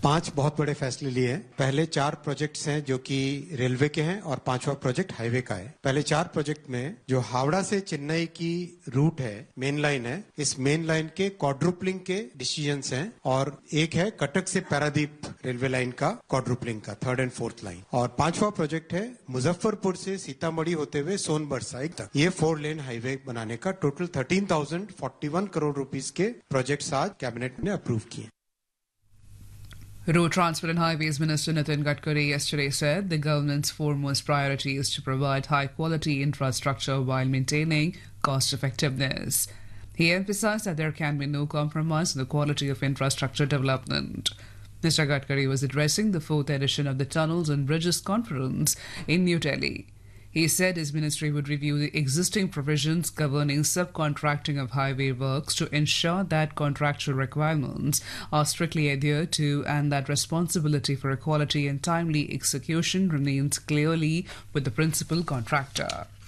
5 बहुत बड़े फैसले लिए हैं। पहले 4 प्रोजेक्ट्स हैं जो कि रेलवे के हैं और 5वां प्रोजेक्ट हाईवे का है। पहले 4 प्रोजेक्ट में जो हावड़ा से चेन्नई की रूट है, मेन लाइन है, इस मेन लाइन के क्वाड्रुपलिंग के डिसीजंस हैं और एक है कटक से पारादीप रेलवे लाइन का क्वाड्रुपलिंग का 3rd एंड 4th लाइन। और 5वां प्रोजेक्ट है मुजफ्फरपुर से सीतामढ़ी होते हुए सोनभद्र साइड तक ये 4 लेन हाईवे बनाने का टोटल 13,041 करोड़ रुपीस के प्रोजेक्ट्स आज कैबिनेट ने अप्रूव किए। Road Transport and Highways Minister Nitin Gadkari yesterday said the government's foremost priority is to provide high-quality infrastructure while maintaining cost-effectiveness. He emphasized that there can be no compromise in the quality of infrastructure development. Mr. Gadkari was addressing the 4th edition of the Tunnels and Bridges Conference in New Delhi. He said his ministry would review the existing provisions governing subcontracting of highway works to ensure that contractual requirements are strictly adhered to and that responsibility for quality and timely execution remains clearly with the principal contractor.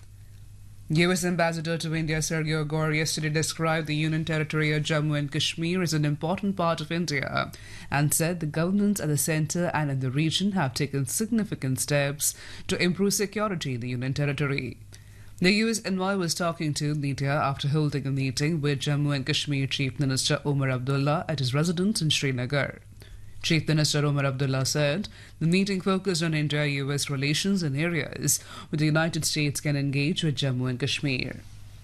U.S. Ambassador to India Sergio Gore yesterday described the Union Territory of Jammu and Kashmir as an important part of India and said the governments at the centre and in the region have taken significant steps to improve security in the Union Territory. The U.S. envoy was talking to media after holding a meeting with Jammu and Kashmir Chief Minister Omar Abdullah at his residence in Srinagar. Chief Minister Omar Abdullah said the meeting focused on India-US relations in areas where the United States can engage with Jammu and Kashmir.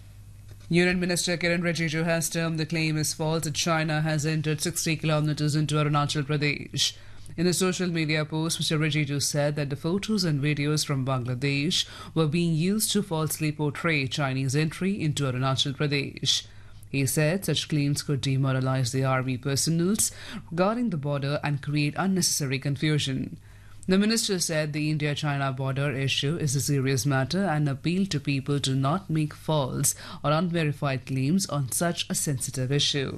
Union Minister Kiran Rijiju has termed the claim as false that China has entered 60 kilometers into Arunachal Pradesh. In a social media post, Mr. Rijiju said that the photos and videos from Bangladesh were being used to falsely portray Chinese entry into Arunachal Pradesh. He said such claims could demoralize the army personnel regarding the border and create unnecessary confusion. The minister said the India-China border issue is a serious matter and appealed to people to not make false or unverified claims on such a sensitive issue.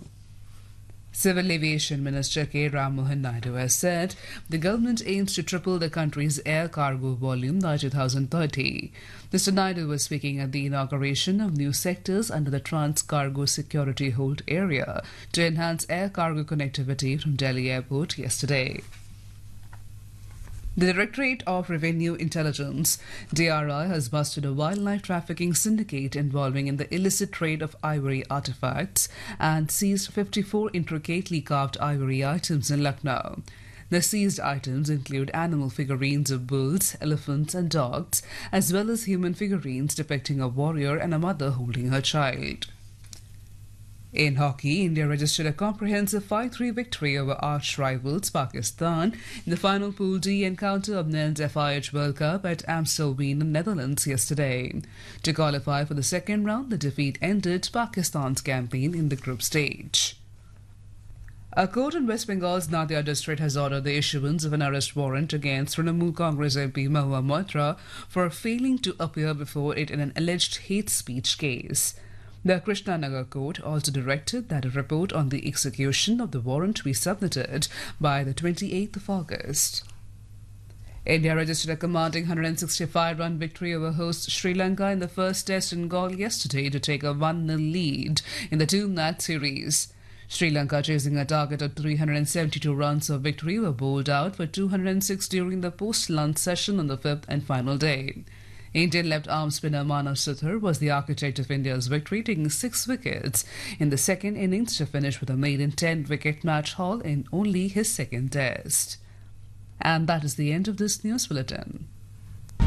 Civil Aviation Minister K. Ram Mohan Naidu has said the government aims to triple the country's air cargo volume by 2030. Mr. Naidu was speaking at the inauguration of new sectors under the Trans-Cargo Security Hold Area to enhance air cargo connectivity from Delhi Airport yesterday. The Directorate of Revenue Intelligence, DRI, has busted a wildlife trafficking syndicate involving in the illicit trade of ivory artifacts and seized 54 intricately carved ivory items in Lucknow. The seized items include animal figurines of bulls, elephants and dogs, as well as human figurines depicting a warrior and a mother holding her child. In hockey, India registered a comprehensive 5-3 victory over arch rivals Pakistan in the final Pool D encounter of Men's FIH World Cup at Amstelveen, Netherlands yesterday. To qualify for the second round, the defeat ended Pakistan's campaign in the group stage. A court in West Bengal's Nadia district has ordered the issuance of an arrest warrant against Trinamool Congress MP Mahua Moitra for failing to appear before it in an alleged hate speech case. The Krishnanagar court also directed that a report on the execution of the warrant be submitted by the 28th of August. India registered a commanding 165-run victory over host Sri Lanka in the first test in Galle yesterday to take a 1-0 lead in the 2-match series. Sri Lanka, chasing a target of 372 runs of victory, were bowled out for 206 during the post-lunch session on the 5th and final day. Indian left-arm spinner Manav Suthar was the architect of India's victory, taking 6 wickets in the second innings to finish with a maiden 10-wicket match haul in only his second test. And that is the end of this news bulletin.